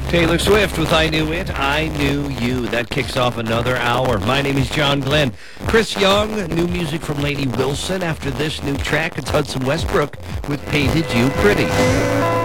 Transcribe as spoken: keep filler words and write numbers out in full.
Taylor Swift with I Knew It, I Knew You. That kicks off another hour. My name is John Glenn. Chris Young, new music from Lady Wilson. After this new track, it's Hudson Westbrook with Painted You Pretty.